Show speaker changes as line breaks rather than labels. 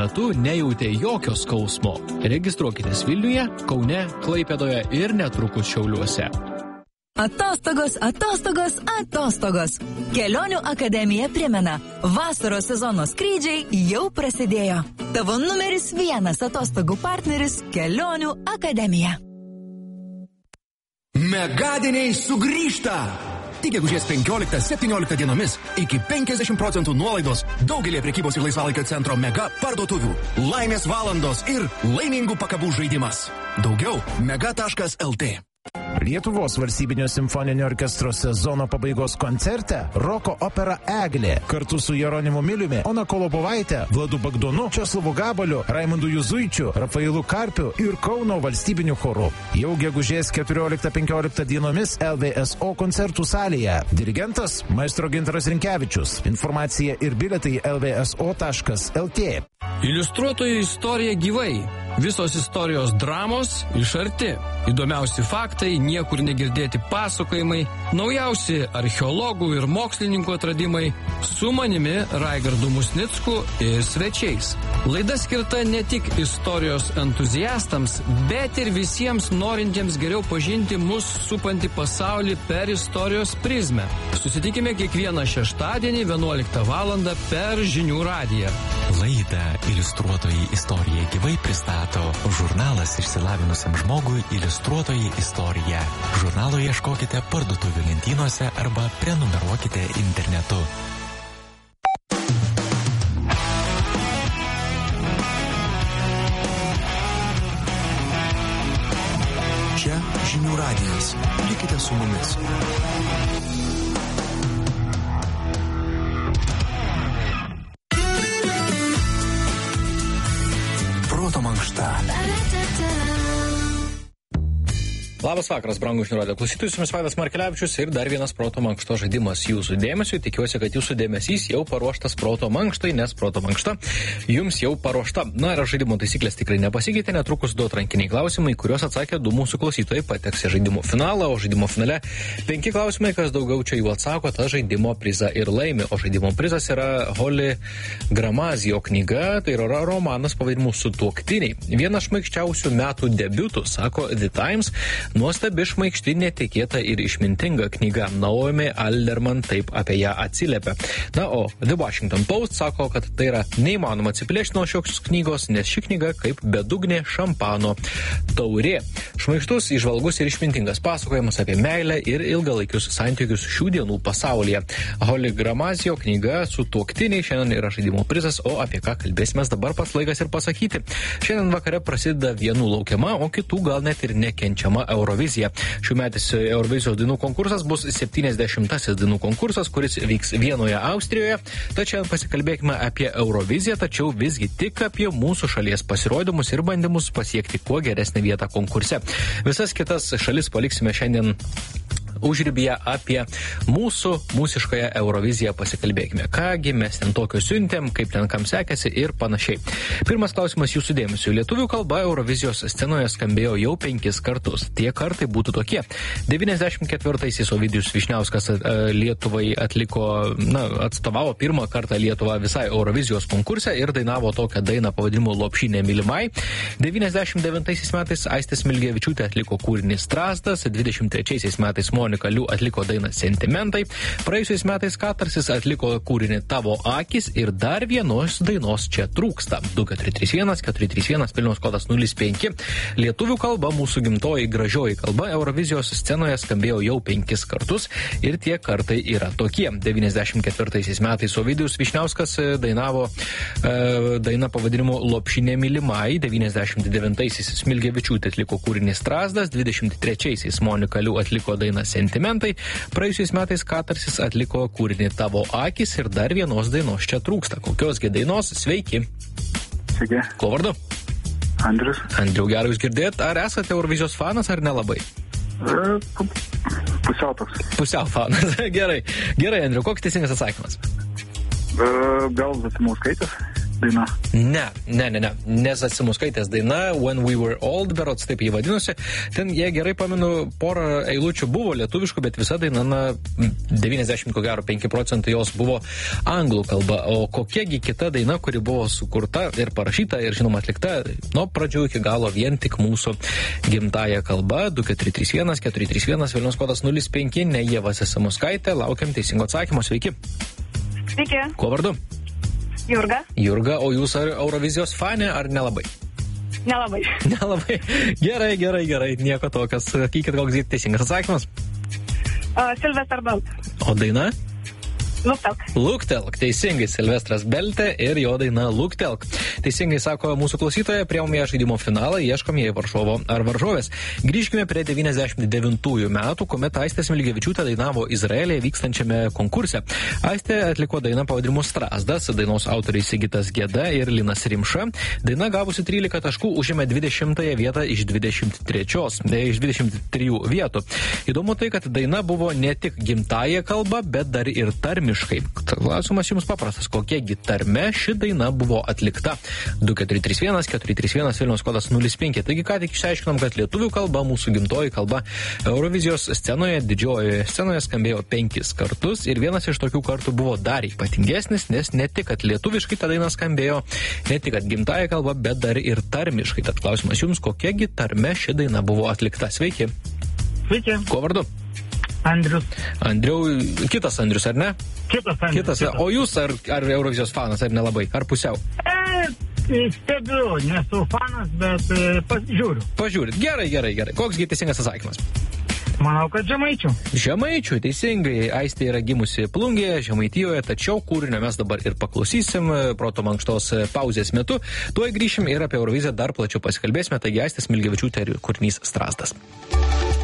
metu nejautė jokio skausmo. Registruokitės Vilniuje, Kaune, Klaipėdoje ir netrukus Šiauliuose.
Atostogos, atostogos, atostogos. Kelionių akademija primena, vasaros sezono skrydžiai jau prasidėjo. Tavo numeris 1 atostogų partneris Kelionių akademija.
Megadieniai sugrįžta! Tik gegužės 15-17 dienomis iki 50% nuolaidos daugelį prekybos ir laisvalaikio centro Mega parduotuvių. Laimės valandos ir laimingų pakabų žaidimas. Daugiau mega.lt.
Lietuvos valstybinio simfoninio orkestro sezono pabaigos koncerte roko opera Eglė kartu su Jeronimu Miliumi, Ona Kolobovaitė, Vladu Bagdonu, Česlovu Gabaliu, Raimundu Juzuičiu, Rafailu Karpiu ir Kauno valstybiniu choru. Jau gegužės 14-15 dienomis LVSO koncertų salėje. Dirigentas maestro Gintaras Rinkevičius. Informacija ir bilietai lvso.lt.
Iliustruotojų istorija gyvai. Visos istorijos dramos iš arti. Įdomiausi faktai, niekur negirdėti pasakojimai, naujausi archeologų ir mokslininkų atradimai, su manimi Raigardu Musnicku ir svečiais. Laida skirta ne tik istorijos entuziastams, bet ir visiems norintiems geriau pažinti mus supantį pasaulį per istorijos prizmę. Susitikime kiekvieną šeštadienį 11 valandą per Žinių radiją.
Laidą Iliustruotojai istorija gyvai pristato žurnalas išsilavinusiam žmogui Iliustruotojai istorija. Žurnalo ieškokite parduotuvių lentynose arba prenumeruokite internetu.
Čia Žinių radijas. Likite su mumis. Proto mankšta.
Labas vakaras, brangūs Žinių radijo klausytojai, su jumis Vaidas Markelevičius ir dar vienas proto mankšto žaidimas jūsų dėmesiui. Tikiuosi, kad jūsų dėmesys jau paruoštas proto mankštai, nes proto mankšta jums jau paruošta. Na ir žaidimo taisyklės tikrai nepasikeitė, netrukus 2 atrankiniai klausimai, kuriuos atsakė 2 mūsų klausytojai, pateks į žaidimo finalą, o žaidimo finale 5 klausimai, kas daugiau čia jų atsako, ta žaidimo prizą ir laimi. O žaidimo prizas yra Holly Gramazio knyga, tai yra romanas pavadinimu Sutuoktiniai. Vienas šmaikščiausių metų debiutų, sako The Times. Nuostabi, šmaikšti, netikėta ir išmintinga knyga. Naomi Alderman taip apie ją atsiliepia. Na, o The Washington Post sako, kad tai yra neįmanoma atsiplėšti nuo šios knygos, nes ši knyga kaip bedugnė šampano taurė. Šmaikštus, įžvalgus ir išmintingas pasakojimas apie meilę ir ilgalaikius santykius šių dienų pasaulyje. Holly Gramazio knyga Sutuoktiniai šiandien yra žaidimo prizas, o apie ką kalbėsime dabar pats laikas ir pasakyti. Šiandien vakare prasideda vienų laukiama, o kitų gal net ir nekenčiama Eurovizija. Šiųmetis Eurovizijos dainų konkursas bus 70-asis dainų konkursas, kuris vyks Vienoje, Austrijoje. Tačiau pasikalbėkime apie Euroviziją, tačiau visgi tik apie mūsų šalies pasirodymus ir bandymus pasiekti kuo geresnę vietą konkurse. Visas kitas šalis paliksime šiandien užribyje. Apie mūsiškąją Euroviziją pasikalbėkime. Kągi mes ten tokio siuntėm, kaip ten kam sekėsi ir panašiai. Pirmas klausimas jūsų dėmesio. Lietuvių kalba Eurovizijos scenoje skambėjo jau 5 kartus. Tie kartai būtų tokie. 94-aisiais Ovidijus Vyšniauskas Lietuvai atstovavo pirmą kartą Lietuvą visai Eurovizijos konkurse ir dainavo tokią dainą pavadinimu Lopšinė mylimai. 99-aisiais metais Aistė Smilgevičiūtė atliko kūrinį Strazdas, 23-aisiais metais Monika Liu atliko dainą Sentimentai, praėjusiais metais Katarsis atliko kūrinį Tavo akis ir dar vienos dainos čia trūksta. 2431 Vilniaus kodas 05. Lietuvių kalba, mūsų gimtoji gražioji kalba, Eurovizijos scenoje skambėjo jau 5 kartus ir tie kartai yra tokie. 94 metais Ovidijus Vyšniauskas dainavo dainą pavadinimu Lopšinė mylimai, 99-aisiais Smilgevičiūtė atliko kūrinį Strazdas, 23-aisiais Monika Liu atliko dainą Sentimentai, praėjusiais metais Katarsis atliko kūrinį Tavo akis ir dar vienos dainos čia trūksta. Kokiosgi dainos? Sveiki.
Sveiki.
Kuo vardu?
Andrius.
Andriau, gerai jūs girdėt. Ar esate Eurovizijos fanas ar nelabai?
Pusiau toks.
Pusiau fanas. Gerai. Gerai, Andriau, koks teisingas atsakymas?
Gal Zasimauskaitės. daina.
Ne. Zasimauskaitės daina When We Were Old, berods taip jį vadinosi. Ten, jei gerai pamenu, porą eilučių buvo lietuviškų, bet visa daina, 95% jos buvo anglų kalba. O kokiagi kita daina, kuri buvo sukurta ir parašyta ir, žinoma, atlikta nuo pradžių iki galo vien tik mūsų gimtąją kalbą. 2431 Vilniaus kodas 05, ne Ieva Zasimauskaitė. Laukiam teisingo atsakymo. Sveiki.
Sveiki.
Kuo vardu?
Jurga,
o jūs ar Eurovizijos fanė, ar nelabai?
Nelabai.
Gerai, nieko tokios. Sakykit, koks teisingas atsakymas?
Silvestras Belt.
O daina?
Luktelk.
Teisingai, Silvestras Beltė ir jo daina Luktelk. Teisingai sako mūsų klausytoja, priėjome žaidimo finalą, ieškom jai varžovo ar varžovės. Grįžkime prie 99 metų, kuomet Aistė Smilgevičiūtė dainavo Izraelyje vykstančiame konkurse. Aistė atliko dainą pavadinimu Strazdas, dainos autoriai Sigitas Geda ir Linas Rimša. Daina gavusi 13 taškų užėmė 20 vietą iš 23 vietų. Įdomu tai, kad daina buvo ne tik gimtąją kalbą, bet dar ir tarmiškai. Klausimas jums paprastas, kokiegi tarme ši daina buvo atlikta. 2431 Vilniaus kodas 05. Taigi ką tik išsiaiškinom, kad lietuvių kalba, mūsų gimtoji kalba, Eurovizijos scenoje, didžiojoje scenoje skambėjo 5 kartus ir vienas iš tokių kartų buvo dar ypatingesnis, nes ne tik, kad lietuviškai ta daina skambėjo, ne tik, kad gimtąją kalbą, bet dar ir tarmiškai. Tad klausimas jums, kokiegi tarme ši daina buvo atlikta. Sveiki.
Sveiki.
Kuo vardu? Andriau, kitas Andrius, ar ne? Kitas. O jūs ar Eurovizijos fanas, ar nelabai? Ar pusiau?
Stebiu, nesu fanas, bet žiūriu.
Pažiūrit. Gerai. Koksgi teisingas atsakymas?
Manau, kad
Žemaičių, teisingai. Aistė yra gimusi Plungėje, Žemaitijoje, tačiau kūrinio mes dabar ir paklausysim proto mankštos pauzės metu. Tuoj grįšim ir apie Euroviziją dar plačiau pasikalbėsime. Taigi Aistė Smilgevičiūtė ir kūrinys Strazdas.